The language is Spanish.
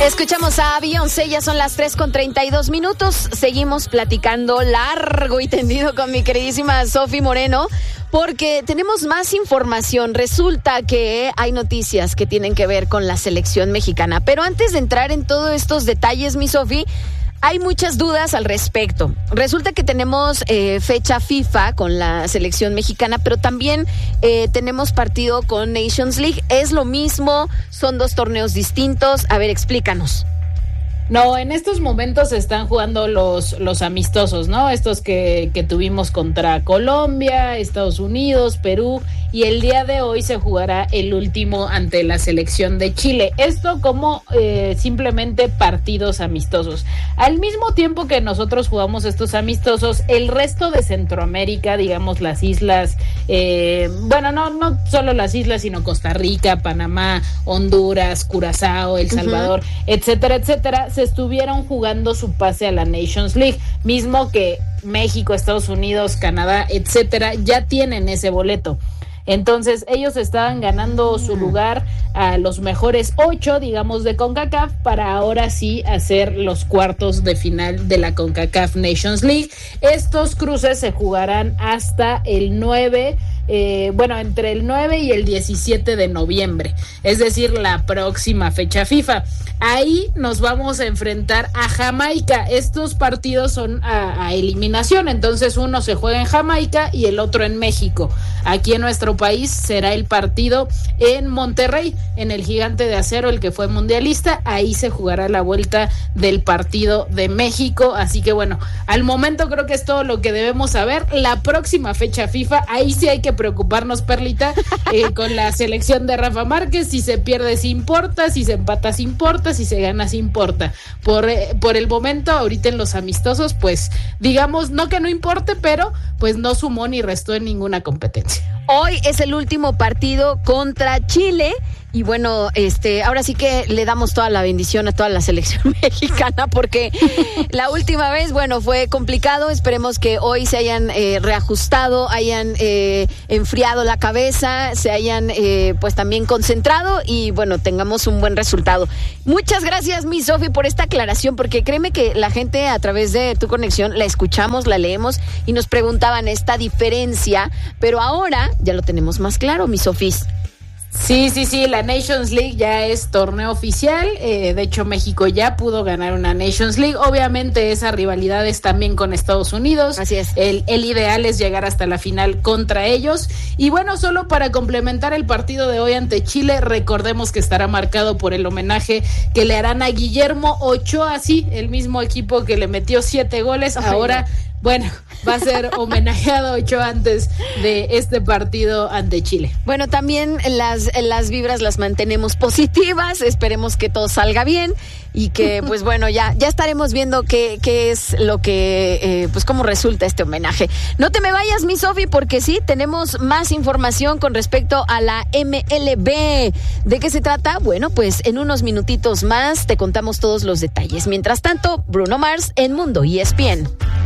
Escuchamos a Beyoncé, ya son las 3:32. Seguimos platicando largo y tendido con mi queridísima Sofi Moreno, porque tenemos más información. Resulta que hay noticias que tienen que ver con la selección mexicana. Pero antes de entrar en todos estos detalles, mi Sofi, hay muchas dudas al respecto. Resulta que tenemos fecha FIFA con la selección mexicana, pero también tenemos partido con Nations League. ¿Es lo mismo? ¿Son dos torneos distintos? A ver, explícanos. No, en estos momentos se están jugando los amistosos, ¿no? Estos que tuvimos contra Colombia, Estados Unidos, Perú, y el día de hoy se jugará el último ante la selección de Chile. Esto como simplemente partidos amistosos. Al mismo tiempo que nosotros jugamos estos amistosos, el resto de Centroamérica, digamos las islas, no solo las islas, sino Costa Rica, Panamá, Honduras, Curazao, El Salvador, etcétera, se estuvieron jugando su pase a la Nations League, mismo que México, Estados Unidos, Canadá, etcétera, ya tienen ese boleto. Entonces ellos estaban ganando su lugar a los mejores 8, digamos, de CONCACAF, para ahora sí hacer los cuartos de final de la CONCACAF Nations League. Estos cruces se jugarán hasta el 9, entre el 9 y el 17 de noviembre, es decir, la próxima fecha FIFA. Ahí nos vamos a enfrentar a Jamaica. Estos partidos son a eliminación, entonces uno se juega en Jamaica y el otro en México. Aquí en nuestro país será el partido en Monterrey, en el Gigante de Acero, el que fue mundialista. Ahí se jugará la vuelta del partido de México. Así que bueno, al momento creo que es todo lo que debemos saber. La próxima fecha FIFA, ahí sí hay que preocuparnos, Perlita, con la selección de Rafa Márquez. Si se pierde, sí importa; si se empata, sí importa; si se gana, sí importa. Por el momento, ahorita en los amistosos, pues digamos, no que no importe, pero pues no sumó ni restó en ninguna competencia. Hoy es el último partido contra Chile. Y bueno, ahora sí que le damos toda la bendición a toda la selección mexicana, porque la última vez, fue complicado. Esperemos que hoy se hayan reajustado, hayan enfriado la cabeza, se hayan pues también concentrado y tengamos un buen resultado. Muchas gracias, mi Sofi, por esta aclaración, porque créeme que la gente a través de tu conexión la escuchamos, la leemos y nos preguntaban esta diferencia, pero ahora ya lo tenemos más claro, mi Sofis. Sí, la Nations League ya es torneo oficial. De hecho, México ya pudo ganar una Nations League. Obviamente esa rivalidad es también con Estados Unidos. Así es. El ideal es llegar hasta la final contra ellos. Y solo para complementar el partido de hoy ante Chile, recordemos que estará marcado por el homenaje que le harán a Guillermo Ochoa, sí, el mismo equipo que le metió 7 goles. Ahora, va a ser homenajeado Ochoa antes de este partido ante Chile. También las vibras las mantenemos positivas. Esperemos que todo salga bien y que, ya estaremos viendo qué es lo que, cómo resulta este homenaje. No te me vayas, mi Sofi, porque sí, tenemos más información con respecto a la MLB. ¿De qué se trata? En unos minutitos más te contamos todos los detalles. Mientras tanto, Bruno Mars en Mundo ESPN.